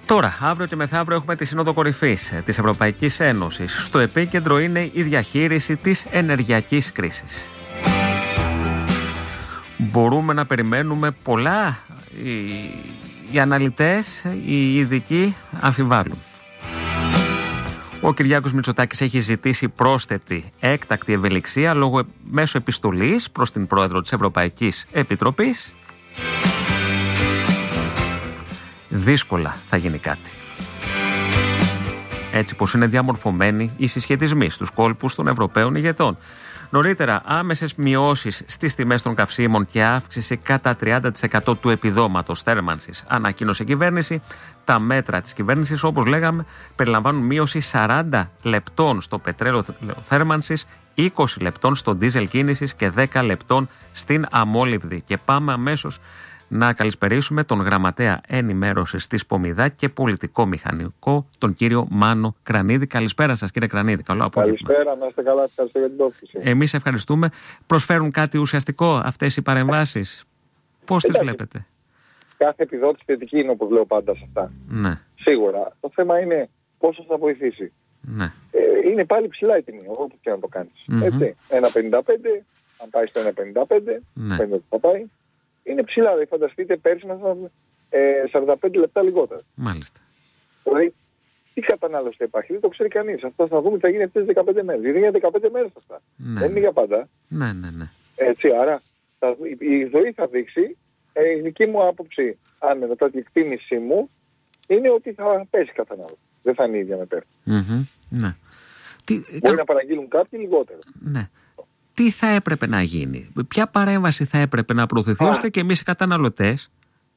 Τώρα, αύριο και μεθαύριο έχουμε τη Σύνοδο Κορυφής της Ευρωπαϊκής Ένωσης. Στο επίκεντρο είναι η διαχείριση της ενεργειακής κρίσης. Μπορούμε να περιμένουμε πολλά? Οι αναλυτές, οι ειδικοί αμφιβάλλουν. Ο Κυριάκος Μητσοτάκης έχει ζητήσει πρόσθετη έκτακτη ευελιξία μέσω επιστολής προς την Πρόεδρο της Ευρωπαϊκής Επιτροπής. Δύσκολα θα γίνει κάτι. Έτσι πως είναι διαμορφωμένοι οι συσχετισμοί στους κόλπους των Ευρωπαίων ηγετών. Νωρίτερα, άμεσες μειώσεις στις τιμές των καυσίμων και αύξηση κατά 30% του επιδόματος θέρμανσης ανακοίνωσε η κυβέρνηση. Τα μέτρα της κυβέρνησης, όπως λέγαμε, περιλαμβάνουν μείωση 40 λεπτών στο πετρέλαιο θέρμανσης, 20 λεπτών στο ντίζελ κίνησης και 10 λεπτών στην αμόλυβδη. Και πάμε αμέσως να καλησπερίσουμε τον γραμματέα ενημέρωσης της Πομιδά και πολιτικό μηχανικό, τον κύριο Μάνο Κρανίδη. Καλησπέρα σας, κύριε Κρανίδη. Καλό απόγευμα. Καλησπέρα, να είστε καλά. Ευχαριστώ για την πρόσκληση. Εμείς ευχαριστούμε. Προσφέρουν κάτι ουσιαστικό αυτές οι παρεμβάσεις? Πώς τις βλέπετε? Κάθε επιδότηση θετική είναι, όπως λέω πάντα σε αυτά. Ναι. Σίγουρα. Το θέμα είναι πόσο θα βοηθήσει. Ναι. Είναι πάλι ψηλά η τιμή, όπου και να το κάνεις. Έτσι. 1,55, αν πάει στο 1,55, Ναι. φαίνεται ότι θα πάει. Είναι ψηλά, δηλαδή φανταστείτε πέρσι να ήταν 45 λεπτά λιγότερα. Μάλιστα. Δηλαδή, τι κατανάλωση θα υπάρχει, δεν το ξέρει κανείς. Αυτό θα δούμε τι θα γίνει αυτές τις 15 μέρες. Δηλαδή είναι 15 μέρες αυτά. Ναι. Δεν είναι για πάντα. Ναι. Έτσι, άρα η ζωή θα δείξει. Η δική μου άποψη, αν μετά την εκτίμησή μου, είναι ότι θα πέσει κατανάλωση. Δεν θα είναι η ίδια με πέρσι. Ναι. Μπορεί να παραγγείλουν κάποιοι λιγότερο. Ναι. Τι θα έπρεπε να γίνει, ποια παρέμβαση θα έπρεπε να προωθηθεί, ώστε και εμείς οι καταναλωτές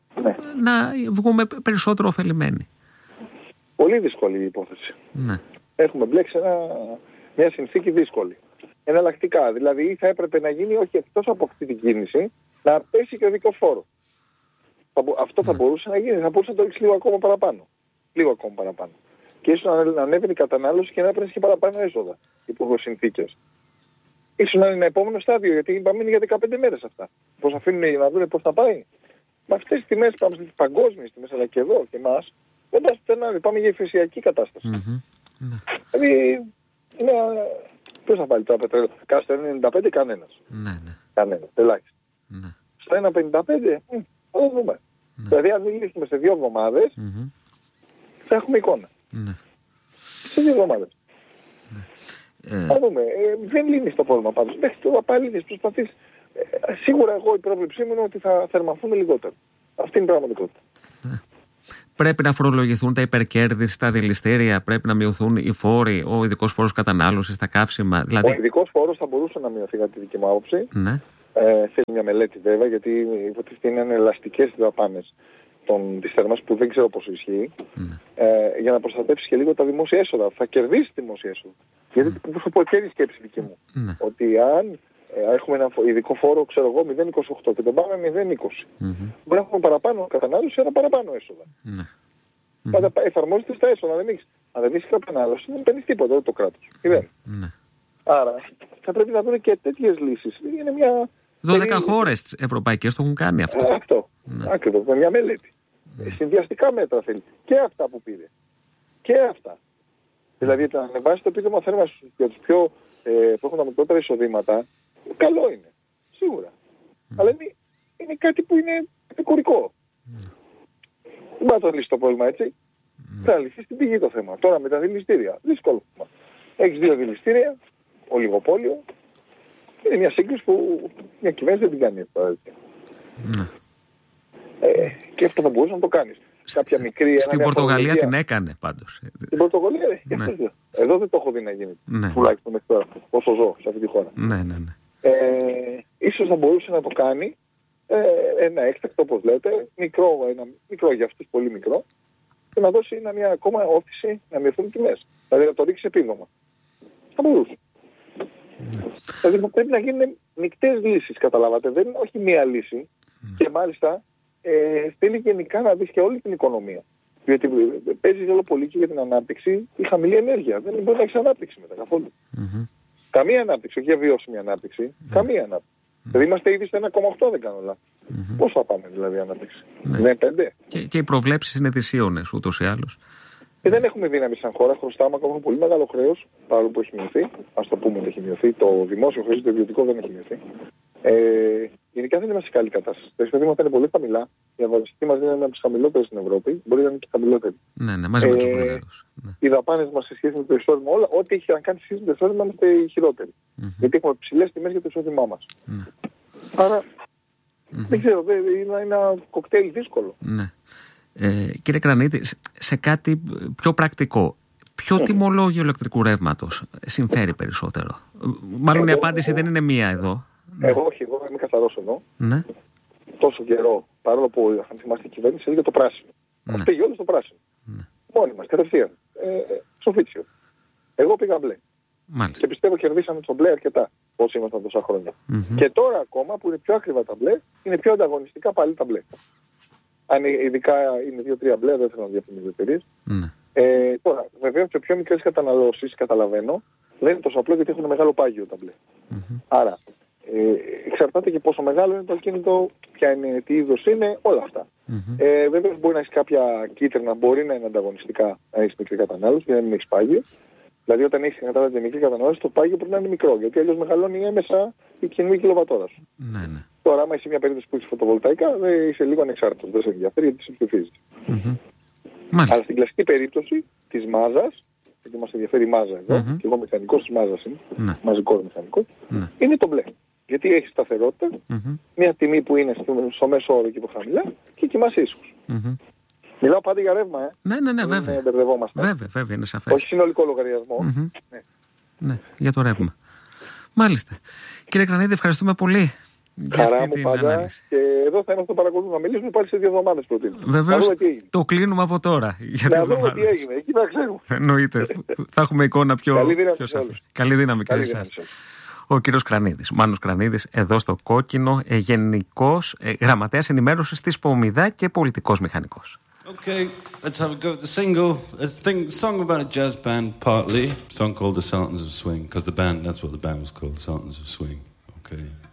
να βγούμε περισσότερο ωφελημένοι? Πολύ δύσκολη η υπόθεση. Ναι. Έχουμε μπλέξει μια συνθήκη δύσκολη. Εναλλακτικά, δηλαδή ή θα έπρεπε να γίνει, όχι εκτός από αυτή την κίνηση, να πέσει και ο δικός φόρος. Αυτό θα μπορούσε να γίνει, θα μπορούσε να το ρίξει λίγο ακόμα παραπάνω. Λίγο ακόμα παραπάνω. Και ίσως να ανέβαινε η κατανάλωση και να έπαιρνε και παραπάνω έσοδα υπό συνθήκες. Ίσως να είναι ένα επόμενο στάδιο, γιατί είπαμε είναι για 15 μέρες αυτά. Πώς αφήνουν να δουν πώς θα πάει. Με αυτές τις τιμές, πάμε στις παγκόσμιες τιμές, αλλά και εδώ και εμάς, δεν μας πέρνανε, πάμε για υφεσιακή κατάσταση. Ναι. Δηλαδή, ποιος θα βάλει το πετρέλαιο? Κάτω στο 1,95 κανένας. Ναι. Κανένας, ελάχιστα. Ναι. Στο 1,55 θα το δούμε. Δηλαδή, αν μιλήσουμε σε 2 εβδομάδες, θα έχουμε εικόνα. Ναι. Σε 2 εβδομάδες. Θα δούμε. Δεν λύνει το πρόβλημα πάντως. Μέχρι τώρα πάλι προσπαθείς. Σίγουρα εγώ η πρόβλεψή μου είναι ότι θα θερμανθούμε λιγότερο. Αυτή είναι η πραγματικότητα. Πρέπει να φορολογηθούν τα υπερκέρδη στα δηληστήρια, πρέπει να μειωθούν οι φόροι, ο ειδικός φόρος κατανάλωσης, τα καύσιμα. Δηλαδή... Ο ειδικός φόρος θα μπορούσε να μειωθεί, κατά τη δική μου άποψη. Ναι. Θέλει μια μελέτη βέβαια, γιατί υποτίθεται είναι ελαστικές οι δαπάνες της θέρμας, που δεν ξέρω πόσο ισχύει, για να προστατεύσει και λίγο τα δημόσια έσοδα. Θα κερδίσει δημόσια έσοδα. Γιατί θα πω και η σκέψη δική μου. Ότι αν έχουμε ένα ειδικό φόρο, ξέρω εγώ, 0,28 και τον πάμε 0,20, μπορεί να έχουμε παραπάνω κατανάλωση, ένα παραπάνω έσοδα. Πάντα εφαρμόζεται στα έσοδα. Αν δεν έχεις κατανάλωση, δεν παίρνεις τίποτα το κράτος. Άρα θα πρέπει να δουν και τέτοιες λύσεις. Είναι μια 12 χώρες ευρωπαϊκές το έχουν κάνει αυτό. Αυτό. Ακριβώς. Με μια μελέτη. Συνδυαστικά μέτρα θέλει. Και αυτά που πήρε. Και αυτά. Δηλαδή να ανεβάσει το επίδομα θέρμανσης για τους που έχουν τα μικρότερα εισοδήματα, καλό είναι. Σίγουρα. Αλλά είναι κάτι που είναι επικουρικό. Δεν μπορεί να το λύσει το πρόβλημα έτσι. Θα λυθεί στην πηγή το θέμα. Τώρα με τα δηληστήρια. Δύσκολο. Έχεις 2 δηληστήρια, ολιγοπόλιο. Είναι μια σύγκριση που μια κυβέρνηση δεν την κάνει. Και αυτό θα μπορούσε να το κάνεις. Κάποια μικρή, στην Πορτογαλία την έκανε πάντως. Στην Πορτογαλία, εδώ δεν το έχω δει να γίνει. Τουλάχιστον μέχρι τώρα, όσο ζω σε αυτή τη χώρα. Ίσως θα μπορούσε να το κάνει ένα έκτακτο, όπως λέτε, μικρό για αυτούς, πολύ μικρό, και να δώσει μια ακόμα όθηση να μειωθούν τιμές. Δηλαδή να το ρίξει επίδομα. Θα μπορούσε. Δηλαδή πρέπει να γίνουν μεικτές λύσεις, καταλάβατε. Δεν είναι όχι μία λύση. Και μάλιστα θέλει γενικά να δεις και όλη την οικονομία. Διότι παίζει ρόλο πολύ και για την ανάπτυξη η χαμηλή ενέργεια. Δεν μπορεί να έχεις ανάπτυξη μετά καθόλου. Καμία ανάπτυξη, όχι για βιώσιμη ανάπτυξη. Καμία ανάπτυξη. Δηλαδή είμαστε ήδη στο 1,8 δεν κάνω λάθος. Πώς θα πάμε δηλαδή ανάπτυξη? Ναι, 5. Και οι προβλέψεις είναι δυσίωνες ούτως ή άλλως. Δεν έχουμε δύναμη σαν χώρα, χρωστάμε ακόμα πολύ μεγάλο χρέος, παρόλο που έχει μειωθεί. Ας το πούμε ότι έχει μειωθεί. Το δημόσιο χρέος, το ιδιωτικό δεν έχει μειωθεί. Γενικά δεν είμαστε σε καλή κατάσταση. Τα εισοδήματα είναι πολύ χαμηλά. Η ανταγωνιστική μας είναι ένα από τις χαμηλότερες στην Ευρώπη. Μπορεί να είναι και χαμηλότερη. Ναι, μαζί με τους Βουλγαρούς. Οι δαπάνες μας σε σχέση με το εισόδημα, ό,τι έχει να κάνει σε σχέση με το εισόδημα, είμαστε οι χειρότεροι. Γιατί έχουμε ψηλές τιμές για το εισόδημά μας. Άρα δεν ξέρω, είναι ένα κοκτέιλ δύσκολο. Ναι. Κύριε Κρανίδη, σε κάτι πιο πρακτικό, ποιο τιμολόγιο ηλεκτρικού ρεύματος συμφέρει περισσότερο? Μάλλον η απάντηση δεν είναι μία εδώ. Εγώ είμαι καθαρός εδώ. Ναι. Τόσο καιρό, παρόλο που αν θυμάστε η κυβέρνηση έλεγε το πράσινο. Ναι. Πήγε όλο στο πράσινο. Μόνοι μας, κατευθείαν. Σοφίτσιο. Εγώ πήγα μπλε. Μάλιστα. Και πιστεύω κερδίσαμε το μπλε αρκετά όσοι ήμασταν τόσα χρόνια. Και τώρα ακόμα που είναι πιο ακριβά τα μπλε, είναι πιο ανταγωνιστικά πάλι τα μπλε. Αν ειδικά είναι 2-3 μπλε, δεν θέλω να διαφημίζω εταιρείες. Τώρα, βεβαίως και πιο μικρές καταναλώσεις, καταλαβαίνω, δεν είναι τόσο απλό γιατί έχουν μεγάλο πάγιο τα μπλε. Άρα, εξαρτάται και πόσο μεγάλο είναι το ακίνητο, ποια είναι, τι είδος είναι, όλα αυτά. Βέβαια μπορεί να έχει κάποια κίτρινα, μπορεί να είναι ανταγωνιστικά να έχει μικρή κατανάλωση, για να μην έχει πάγιο. Δηλαδή, όταν έχει κατανάλωση μικρή κατανάλωση, το πάγιο πρέπει να είναι μικρό, γιατί αλλιώς μεγαλώνει έμεσα η κοινή κιλοβατόρα σου. Τώρα, άμα είσαι μια περίπτωση που έχει φωτοβολταϊκά, είσαι λίγο ανεξάρτητος, δεν σε ενδιαφέρει γιατί σε ψηφίζει. Αλλά στην κλασική περίπτωση της μάζας, γιατί μας ενδιαφέρει η μάζα εδώ, και εγώ μηχανικός της μάζας είμαι, μαζικός μηχανικός, είναι το μπλε. Γιατί έχει σταθερότητα, μια τιμή που είναι στο μέσο όρο και από χαμηλά και κοιμάσαι ήσυχος. Μιλάω πάντα για ρεύμα, Ναι, βέβαια. Βέβαια, είναι σαφές. Όχι συνολικό λογαριασμό. Ναι, για το ρεύμα. Μάλιστα. Κύριε Κρανίδη, ευχαριστούμε πολύ για αυτή την ανάλυση. Και εδώ θα είμαστε παρακολουθούμε. Να μιλήσουμε πάλι σε 2 εβδομάδες προτείνω. Βεβαίως, το κλείνουμε από τώρα. Να δούμε τι έγινε. Εκεί να ξέρουμε. Εννοείται. Θα έχουμε εικόνα πιο σαφή. Καλή δύναμη και σε εσάς. Ο κύριος Κρανίδης, Μάνος Κρανίδης, εδώ στο Κόκκινο, γενικός γραμματέας ενημέρωσης της ΠΟΜΙΔΑ και πολιτικός μηχανικός. Okay, let's have a go at the single. Let's think a song about a jazz band, partly. A song called The Sultans of Swing, because the band, that's what the band was called, The Sultans of Swing. Okay.